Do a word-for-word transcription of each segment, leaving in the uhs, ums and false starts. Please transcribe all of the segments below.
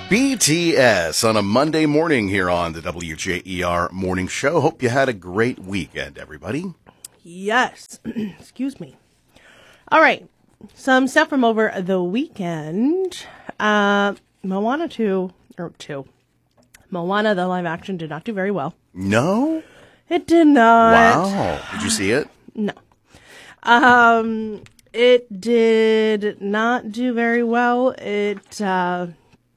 B T S on a Monday morning here on the W J E R Morning Show. Hope you had a great weekend, everybody. Yes. Excuse me. All right. Some stuff from over the weekend. Uh, Moana two, or two. Moana, the live action, did not do very well. No? It did not. Wow. Did you see it? No. Um, it did not do very well. It, uh,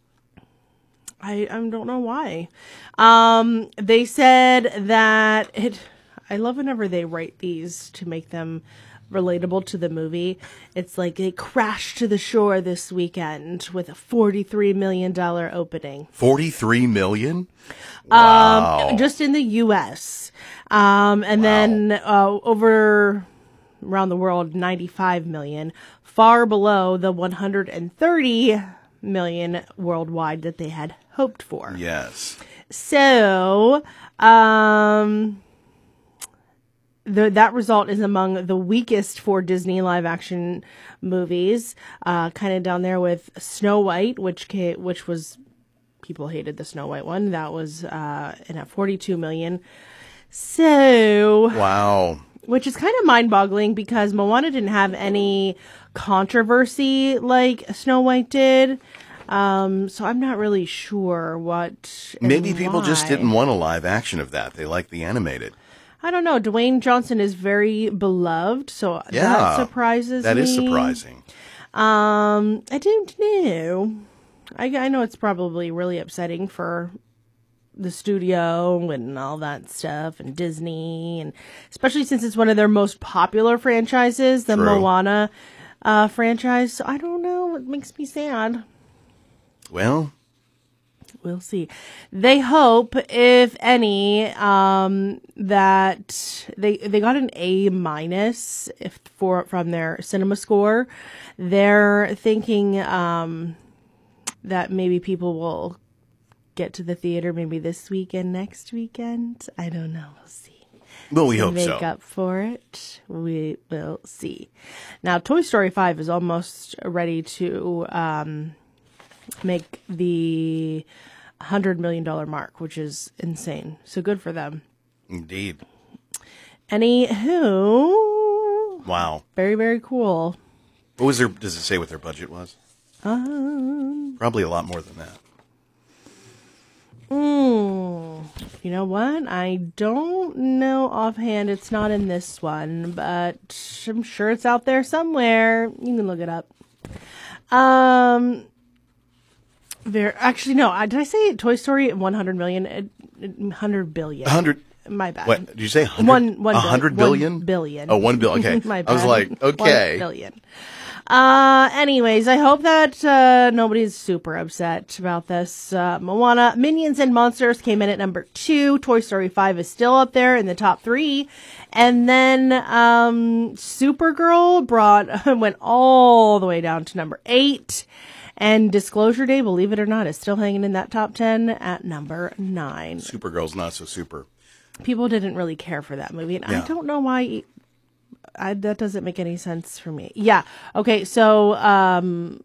I, I don't know why. Um, they said that it, I love whenever they write these to make them relatable to the movie. It's like it crashed to the shore this weekend with a forty-three million dollars opening. forty-three million dollars? Wow. Um, just in the U S. Um, and Wow. then, uh, over around the world, ninety-five million, far below the one hundred thirty million worldwide that they had hoped for. Yes. So, um, the, that result is among the weakest for Disney live action movies, uh, kind of down there with Snow White, which came, which was, people hated the Snow White one. That was, uh, in at forty-two million. So, wow. Which is kind of mind-boggling because Moana didn't have any controversy like Snow White did. Um, so I'm not really sure what. Maybe people why. just didn't want a live action of that. They liked the animated. I don't know. Dwayne Johnson is very beloved, so Yeah, that surprises that me. That is surprising. Um, I don't know. I, I know it's probably really upsetting for the studio and all that stuff and Disney, and especially since it's one of their most popular franchises, the True. Moana uh, franchise. So I don't know. It makes me sad. Well, we'll see. They hope, if any, um, that they they got an A minus if for from their cinema score. They're thinking um, that maybe people will get to the theater maybe this weekend, next weekend. I don't know. We'll see. Well, we to hope make so. Make up for it. We will see. Now, Toy Story five is almost ready to um, make the one hundred million dollars mark, which is insane. So good for them. Indeed. Anywho. Wow. Very, very cool. What was their, does it say what their budget was? Um, Probably a lot more than that. Mm, you know what? I don't know offhand. It's not in this one, but I'm sure it's out there somewhere. You can look it up. Um, there. Actually, no. I, did I say Toy Story one hundred million? It, it, one hundred billion. one hundred. My bad. What did you say? One, one, one hundred billion? One billion. Oh, one billion. Okay. My bad. I was like, okay. One billion. Uh, anyways, I hope that, uh, nobody's super upset about this. Uh, Moana, Minions and Monsters came in at number two. Toy Story five is still up there in the top three. And then, um, Supergirl brought, went all the way down to number eight. And Disclosure Day, believe it or not, is still hanging in that top ten at number nine. Supergirl's not so super. People didn't really care for that movie. And yeah. I don't know why. I, that doesn't make any sense for me. Yeah. Okay. So, um,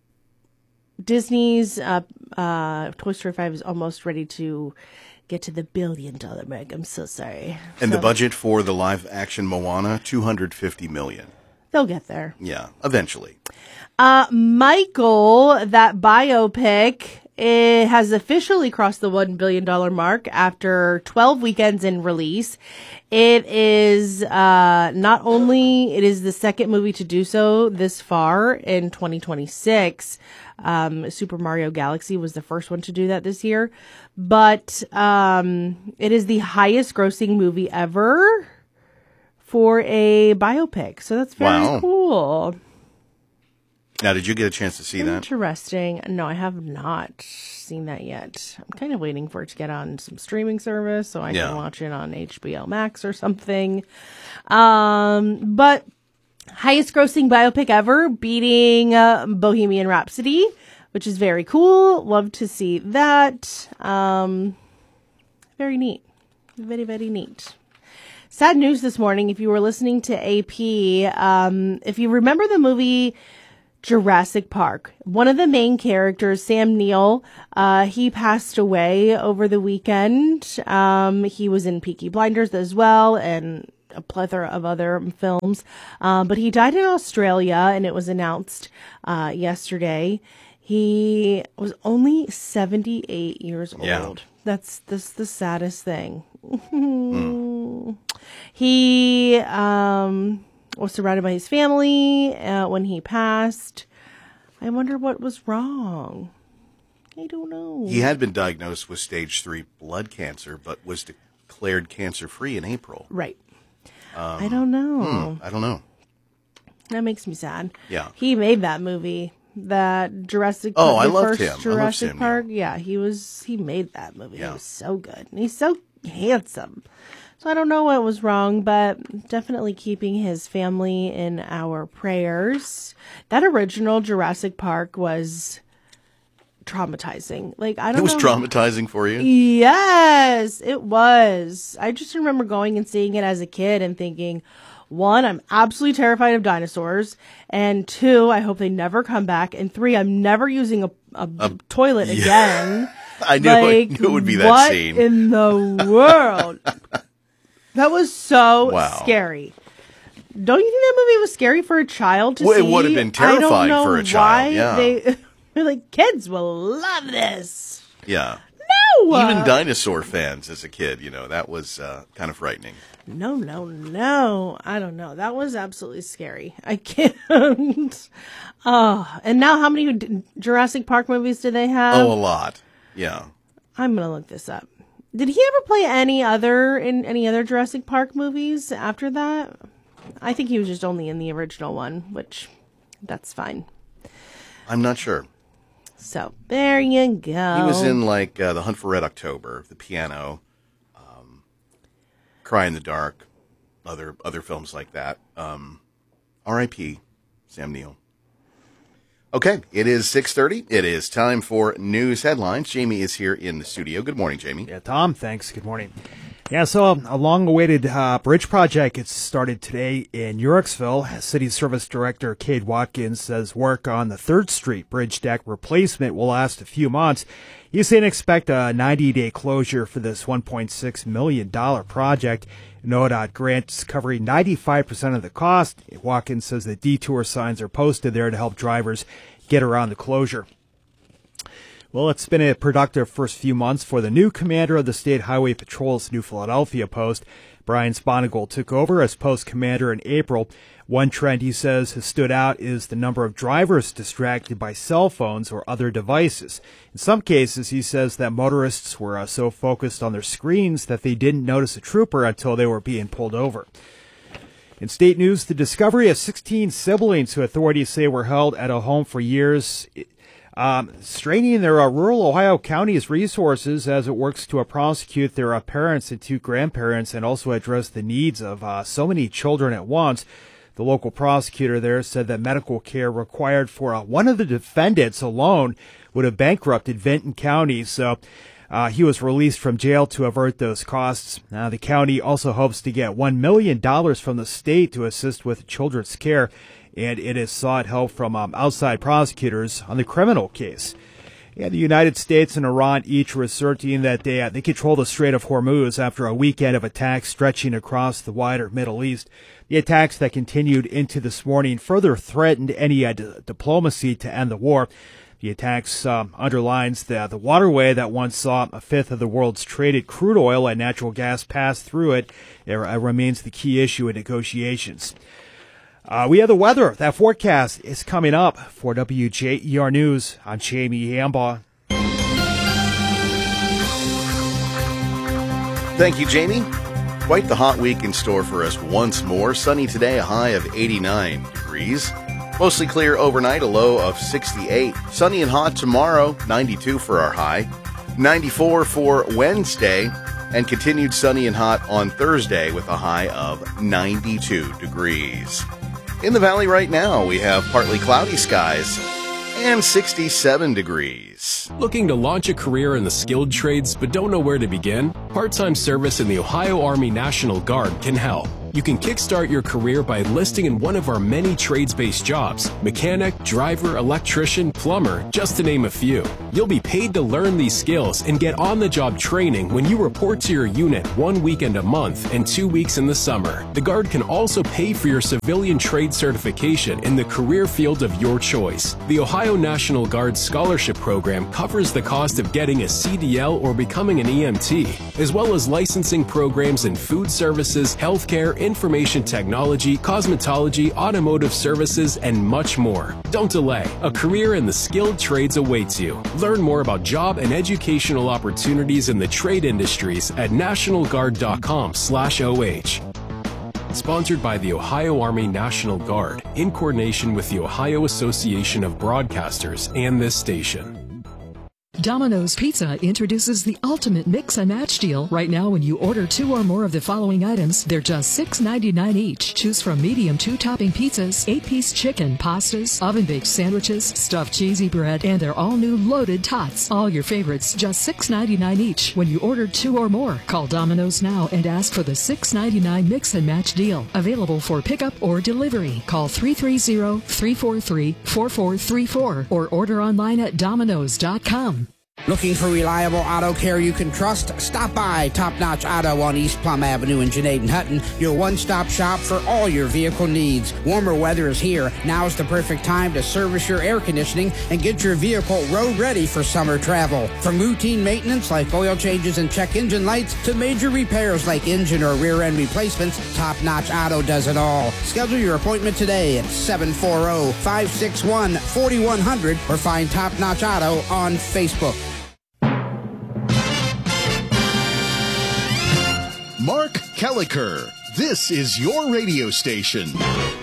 Disney's, uh, uh, Toy Story five is almost ready to get to the billion dollar mark. I'm so sorry. And so, the budget for the live action Moana, two hundred fifty million. They'll get there. Yeah. Eventually. Uh, Michael, that biopic, it has officially crossed the one billion dollars mark after twelve weekends in release. It is, uh, not only, it is the second movie to do so this far in twenty twenty-six. Um, Super Mario Galaxy was the first one to do that this year, but, um, it is the highest grossing movie ever for a biopic. So that's very wow. cool. Now, did you get a chance to see that? Interesting. No, I have not seen that yet. I'm kind of waiting for it to get on some streaming service so I yeah. can watch it on H B O Max or something. Um, but highest grossing biopic ever, beating uh, Bohemian Rhapsody, which is very cool. Love to see that. Um, very neat. Very, very neat. Sad news this morning. If you were listening to A P, um, if you remember the movie Jurassic Park. One of the main characters, Sam Neill, uh, he passed away over the weekend. Um, he was in Peaky Blinders as well and a plethora of other films. Um, but he died in Australia, and it was announced uh, yesterday. He was only seventy-eight years Yeah. old. That's, that's the saddest thing. mm. He um, was surrounded by his family uh, when he passed. I wonder what was wrong. I don't know. He had been diagnosed with stage three blood cancer, but was declared cancer-free in April. Right. Um, I don't know. Hmm, I don't know. That makes me sad. Yeah. He made that movie. That Jurassic Oh, Park, I the loved first him. I loved Jurassic Sam Park. Yeah, he was. He made that movie. Yeah. He was so good, and he's so handsome. So I don't know what was wrong, but definitely keeping his family in our prayers. That original Jurassic Park was traumatizing. Like I don't. It was know. traumatizing for you? Yes, it was. I just remember going and seeing it as a kid and thinking, one, I'm absolutely terrified of dinosaurs. And two, I hope they never come back. And three, I'm never using a, a, a toilet yeah. again. I knew, like, I knew it would be that what scene. in the world? That was so Wow. scary. Don't you think that movie was scary for a child to Well, it see? would have been I don't terrifying know for a why child, yeah. They, they're like, kids will love this. Yeah. No! Even dinosaur fans as a kid, you know, that was uh, kind of frightening. No, no, no. I don't know. That was absolutely scary. I can't. Oh, and now how many D- Jurassic Park movies do they have? Oh, a lot. Yeah. I'm going to look this up. Did he ever play any other in any other Jurassic Park movies after that? I think he was just only in the original one, which that's fine. I'm not sure. So there you go. He was in like uh, The Hunt for Red October, The Piano, um, Cry in the Dark, other other films like that. Um, R I P Sam Neill. Okay, it is six thirty. It is time for news headlines. Jamie is here in the studio. Good morning, Jamie. Yeah, Tom, thanks. Good morning. Yeah, so a long-awaited uh, bridge project gets started today in Yorksville. City Service Director Cade Watkins says work on the third Street bridge deck replacement will last a few months. He's saying expect a ninety-day closure for this one point six million dollars project. An O D O T grant covering ninety-five percent of the cost. Watkins says that detour signs are posted there to help drivers get around the closure. Well, it's been a productive first few months for the new commander of the State Highway Patrol's New Philadelphia post. Brian Sponigal took over as post commander in April. One trend he says has stood out is the number of drivers distracted by cell phones or other devices. In some cases, he says that motorists were uh, so focused on their screens that they didn't notice a trooper until they were being pulled over. In state news, the discovery of sixteen siblings who authorities say were held at a home for years, um, straining their uh, rural Ohio county's resources as it works to uh, prosecute their uh, parents and two grandparents and also address the needs of uh, so many children at once. The local prosecutor there said that medical care required for uh, one of the defendants alone would have bankrupted Vinton County. So uh, he was released from jail to avert those costs. Now, the county also hopes to get one million dollars from the state to assist with children's care, and it has sought help from um, outside prosecutors on the criminal case. Yeah, the United States and Iran each were asserting that they, uh, they control the Strait of Hormuz after a weekend of attacks stretching across the wider Middle East. The attacks that continued into this morning further threatened any uh, d- diplomacy to end the war. The attacks um, underlines the, the waterway that once saw a fifth of the world's traded crude oil and natural gas pass through it. It uh, remains the key issue in negotiations. Uh, we have the weather. That forecast is coming up. For W J E R News, I'm Jamie Hambaugh. Thank you, Jamie. Quite the hot week in store for us once more. Sunny today, a high of eighty-nine degrees. Mostly clear overnight, a low of sixty-eight. Sunny and hot tomorrow, ninety-two for our high. ninety-four for Wednesday, and continued sunny and hot on Thursday with a high of ninety-two degrees. In the valley right now, we have partly cloudy skies and sixty-seven degrees. Looking to launch a career in the skilled trades but don't know where to begin? Part-time service in the Ohio Army National Guard can help. You can kickstart your career by enlisting in one of our many trades-based jobs: mechanic, driver, electrician, plumber, just to name a few. You'll be paid to learn these skills and get on-the-job training when you report to your unit one weekend a month and two weeks in the summer. The Guard can also pay for your civilian trade certification in the career field of your choice. The Ohio National Guard Scholarship Program covers the cost of getting a C D L or becoming an E M T, as well as licensing programs in food services, healthcare, information technology, cosmetology, automotive services, and much more. Don't delay. A career in the skilled trades awaits you. Learn more about job and educational opportunities in the trade industries at national guard dot com slash O H. Sponsored by the Ohio Army National Guard, in coordination with the Ohio Association of Broadcasters and this station. Domino's Pizza introduces the ultimate mix and match deal. Right now, when you order two or more of the following items, they're just six ninety-nine each. Choose from medium two-topping pizzas, eight-piece chicken, pastas, oven-baked sandwiches, stuffed cheesy bread, and their all-new loaded tots. All your favorites, just six ninety-nine each. When you order two or more, call Domino's now and ask for the six ninety-nine mix and match deal. Available for pickup or delivery. Call three three zero, three four three, four four three four or order online at domino's dot com. Looking for reliable auto care you can trust? Stop by Top Notch Auto on East Plum Avenue in Janaden Hutton, your one-stop shop for all your vehicle needs. Warmer weather is here. Now's the perfect time to service your air conditioning and get your vehicle road ready for summer travel. From routine maintenance like oil changes and check engine lights to major repairs like engine or rear end replacements, Top Notch Auto does it all. Schedule your appointment today at seven four zero, five six one, four one zero zero or find Top Notch Auto on Facebook. Mark Kelleher, this is your radio station.